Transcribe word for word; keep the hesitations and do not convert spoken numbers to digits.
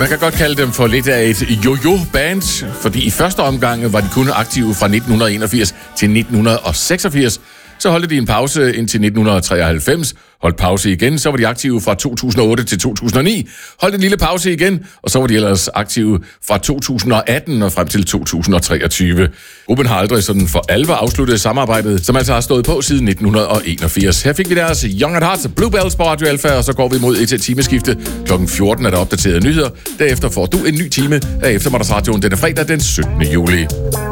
Man kan godt kalde dem for lidt af et jo-jo-band, fordi i første omgang var de kun aktive fra nitten enogfirs til nitten seksogfirs. Så holdt de en pause indtil nitten treoghalvfems, holdt pause igen, så var de aktive fra to tusind og otte til to tusind og ni, holdt en lille pause igen, og så var de ellers aktive fra to tusind og atten og frem til to tusind og treogtyve. Gruppen har aldrig sådan for alvor afsluttet samarbejdet, som altså har stået på siden nitten enogfirs. Her fik vi deres Young at Heart, Bluebells på Radio Alpha, og så går vi mod et timeskifte. klokken fjorten er der opdaterede nyheder. Derefter får du en ny time af Eftermiddagsradioen denne fredag den syttende juli.